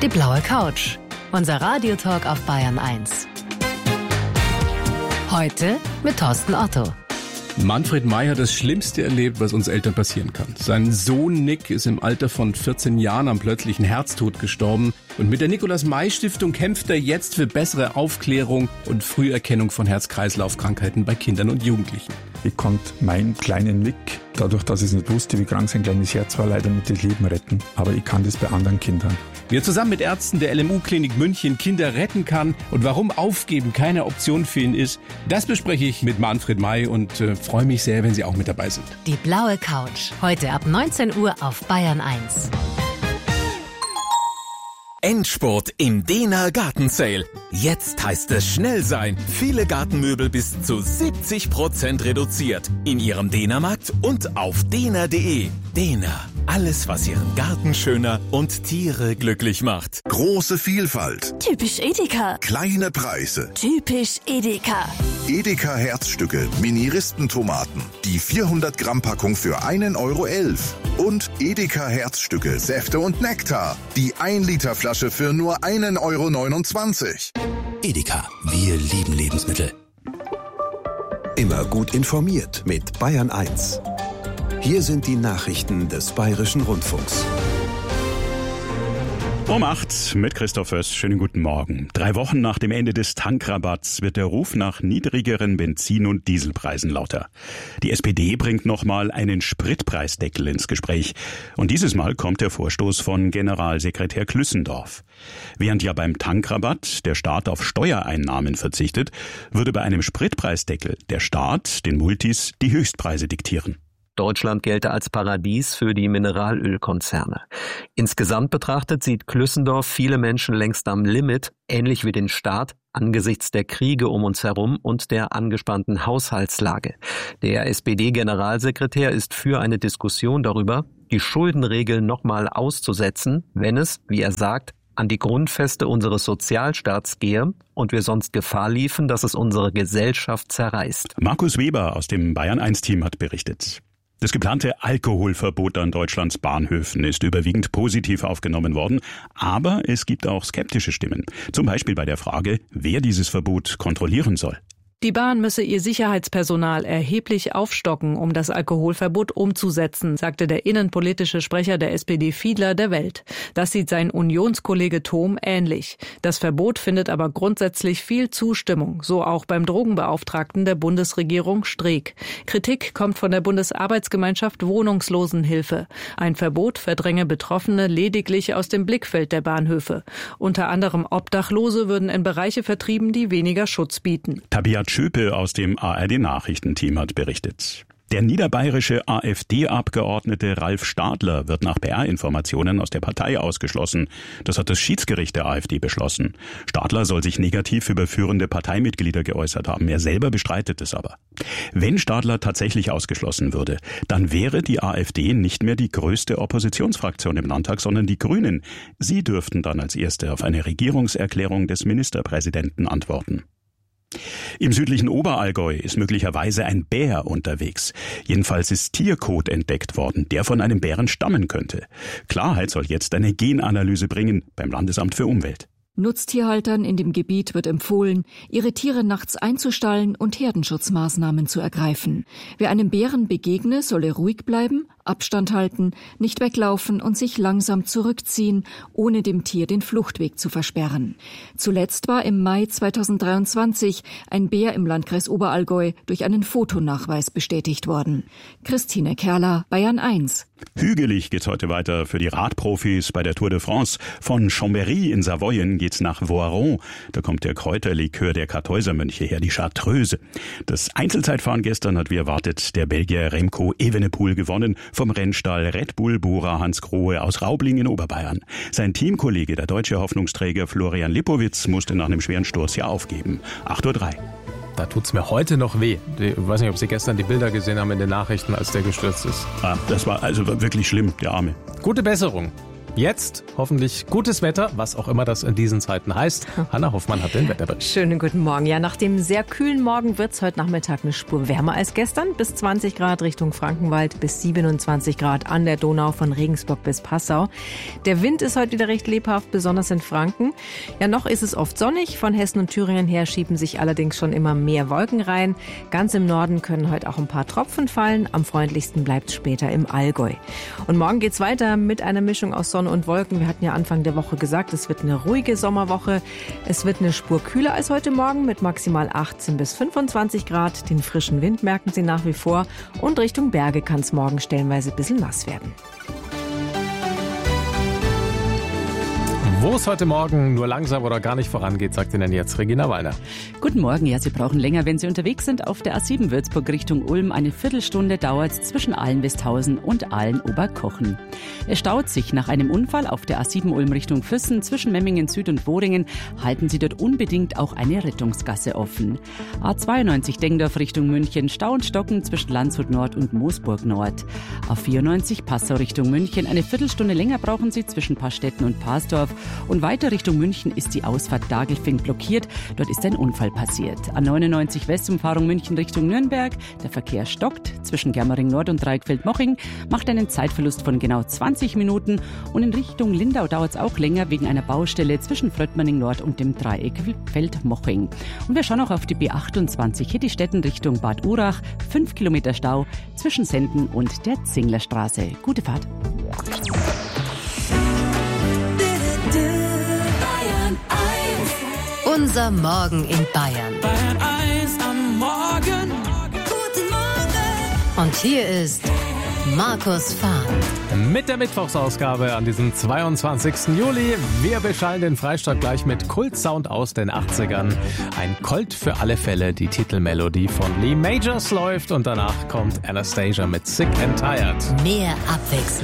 Die blaue Couch. Unser Radiotalk auf Bayern 1. Heute mit Thorsten Otto. Manfred May hat das Schlimmste erlebt, was uns Eltern passieren kann. Sein Sohn Nick ist im Alter von 14 Jahren am plötzlichen Herztod gestorben. Und mit der Nikolaus-May-Stiftung kämpft er jetzt für bessere Aufklärung und Früherkennung von Herz-Kreislauf-Krankheiten bei Kindern und Jugendlichen. Ich konnte meinen kleinen Nick, dadurch, dass ich es nicht wusste, wie krank sein kleines Herz war, leider nicht das Leben retten. Aber ich kann das bei anderen Kindern. Wie er zusammen mit Ärzten der LMU-Klinik München Kinder retten kann und warum Aufgeben keine Option für ihn ist, das bespreche ich mit Manfred May und freue mich sehr, wenn Sie auch mit dabei sind. Die blaue Couch. Heute ab 19 Uhr auf Bayern 1. Endspurt im Dehner Gartensale. Jetzt heißt es schnell sein. Viele Gartenmöbel bis zu 70% reduziert. In Ihrem Dehnermarkt und auf dehner.de. Dehner. Alles, was Ihren Garten schöner und Tiere glücklich macht. Große Vielfalt. Typisch Edeka. Kleine Preise. Typisch Edeka. Edeka Herzstücke, Mini-Ristentomaten. Die 400 Gramm Packung für 1,11 €. Und Edeka Herzstücke, Säfte und Nektar. Die 1 Liter Flasche für nur 1,29 €. Edeka, wir lieben Lebensmittel. Immer gut informiert mit Bayern 1. Hier sind die Nachrichten des Bayerischen Rundfunks. Um 8 mit Christoph Föss. Schönen guten Morgen. 3 Wochen nach dem Ende des Tankrabatts wird der Ruf nach niedrigeren Benzin- und Dieselpreisen lauter. Die SPD bringt nochmal einen Spritpreisdeckel ins Gespräch. Und dieses Mal kommt der Vorstoß von Generalsekretär Klüssendorf. Während ja beim Tankrabatt der Staat auf Steuereinnahmen verzichtet, würde bei einem Spritpreisdeckel der Staat den Multis die Höchstpreise diktieren. Deutschland gelte als Paradies für die Mineralölkonzerne. Insgesamt betrachtet sieht Klüssendorf viele Menschen längst am Limit, ähnlich wie den Staat, angesichts der Kriege um uns herum und der angespannten Haushaltslage. Der SPD-Generalsekretär ist für eine Diskussion darüber, die Schuldenregeln nochmal auszusetzen, wenn es, wie er sagt, an die Grundfeste unseres Sozialstaats gehe und wir sonst Gefahr liefen, dass es unsere Gesellschaft zerreißt. Markus Weber aus dem Bayern-1-Team hat berichtet. Das geplante Alkoholverbot an Deutschlands Bahnhöfen ist überwiegend positiv aufgenommen worden, aber es gibt auch skeptische Stimmen. Zum Beispiel bei der Frage, wer dieses Verbot kontrollieren soll. Die Bahn müsse ihr Sicherheitspersonal erheblich aufstocken, um das Alkoholverbot umzusetzen, sagte der innenpolitische Sprecher der SPD Fiedler der Welt. Das sieht sein Unionskollege Thom ähnlich. Das Verbot findet aber grundsätzlich viel Zustimmung, so auch beim Drogenbeauftragten der Bundesregierung Streeck. Kritik kommt von der Bundesarbeitsgemeinschaft Wohnungslosenhilfe. Ein Verbot verdränge Betroffene lediglich aus dem Blickfeld der Bahnhöfe. Unter anderem Obdachlose würden in Bereiche vertrieben, die weniger Schutz bieten. Tabia Schöpe aus dem ARD-Nachrichtenteam hat berichtet. Der niederbayerische AfD-Abgeordnete Ralf Stadler wird nach BR-Informationen aus der Partei ausgeschlossen. Das hat das Schiedsgericht der AfD beschlossen. Stadler soll sich negativ über führende Parteimitglieder geäußert haben. Er selber bestreitet es aber. Wenn Stadler tatsächlich ausgeschlossen würde, dann wäre die AfD nicht mehr die größte Oppositionsfraktion im Landtag, sondern die Grünen. Sie dürften dann als Erste auf eine Regierungserklärung des Ministerpräsidenten antworten. Im südlichen Oberallgäu ist möglicherweise ein Bär unterwegs. Jedenfalls ist Tierkot entdeckt worden, der von einem Bären stammen könnte. Klarheit soll jetzt eine Genanalyse bringen beim Landesamt für Umwelt. Nutztierhaltern in dem Gebiet wird empfohlen, ihre Tiere nachts einzustallen und Herdenschutzmaßnahmen zu ergreifen. Wer einem Bären begegne, solle ruhig bleiben, Abstand halten, nicht weglaufen und sich langsam zurückziehen, ohne dem Tier den Fluchtweg zu versperren. Zuletzt war im Mai 2023 ein Bär im Landkreis Oberallgäu durch einen Fotonachweis bestätigt worden. Christine Kerler, Bayern 1. Hügelig geht's heute weiter für die Radprofis bei der Tour de France. Von Chambéry in Savoyen geht's nach Voiron. Da kommt der Kräuterlikör der Kartäusermönche her, die Chartreuse. Das Einzelzeitfahren gestern hat wie erwartet der Belgier Remco Evenepoel gewonnen vom Rennstall Red Bull Bora Hansgrohe aus Raubling in Oberbayern. Sein Teamkollege, der deutsche Hoffnungsträger Florian Lipowitz, musste nach einem schweren Sturz ja aufgeben. 8:03 Uhr. Da tut's mir heute noch weh. Ich weiß nicht, ob Sie gestern die Bilder gesehen haben in den Nachrichten, als der gestürzt ist. Das war also wirklich schlimm, der Arme. Gute Besserung. Jetzt hoffentlich gutes Wetter, was auch immer das in diesen Zeiten heißt. Hanna Hoffmann hat den Wetterbericht. Schönen guten Morgen. Ja, nach dem sehr kühlen Morgen wird es heute Nachmittag eine Spur wärmer als gestern. Bis 20 Grad Richtung Frankenwald, bis 27 Grad an der Donau von Regensburg bis Passau. Der Wind ist heute wieder recht lebhaft, besonders in Franken. Ja, noch ist es oft sonnig. Von Hessen und Thüringen her schieben sich allerdings schon immer mehr Wolken rein. Ganz im Norden können heute auch ein paar Tropfen fallen. Am freundlichsten bleibt es später im Allgäu. Und morgen geht's weiter mit einer Mischung aus Sonne und Wolken. Wir hatten ja Anfang der Woche gesagt, es wird eine ruhige Sommerwoche. Es wird eine Spur kühler als heute Morgen mit maximal 18 bis 25 Grad. Den frischen Wind merken Sie nach wie vor. Und Richtung Berge kann es morgen stellenweise ein bisschen nass werden. Wo es heute Morgen nur langsam oder gar nicht vorangeht, sagt Ihnen jetzt Regina Wallner. Guten Morgen. Ja, Sie brauchen länger, wenn Sie unterwegs sind. Auf der A7 Würzburg Richtung Ulm eine Viertelstunde dauert es zwischen Ahlen-Westhausen und Ahlen-Oberkochen. Es staut sich nach einem Unfall auf der A7 Ulm Richtung Füssen zwischen Memmingen Süd und Boringen. Halten Sie dort unbedingt auch eine Rettungsgasse offen. A92 Dengdorf Richtung München, Stau und Stocken zwischen Landshut Nord und Moosburg Nord. A94 Passau Richtung München, eine Viertelstunde länger brauchen Sie zwischen Paarstetten und Parsdorf. Und weiter Richtung München ist die Ausfahrt Dagelfing blockiert. Dort ist ein Unfall passiert. A99 Westumfahrung München Richtung Nürnberg. Der Verkehr stockt. Zwischen Germering Nord und Dreieckfeld-Moching macht einen Zeitverlust von genau 20 Minuten. Und in Richtung Lindau dauert es auch länger wegen einer Baustelle zwischen Fröttmanning Nord und dem Dreieckfeld-Moching. Und wir schauen auch auf die B28 Hittistetten Richtung Bad Urach. 5 Kilometer Stau zwischen Senden und der Zinglerstraße. Gute Fahrt. Unser Morgen in Bayern. Bayern 1 am Morgen. Guten Morgen. Und hier ist Markus Fahn. Mit der Mittwochsausgabe an diesem 22. Juli. Wir beschallen den Freistaat gleich mit Kultsound aus den 80ern. Ein Colt für alle Fälle. Die Titelmelodie von Lee Majors läuft und danach kommt Anastasia mit Sick and Tired. Mehr Abwechslung.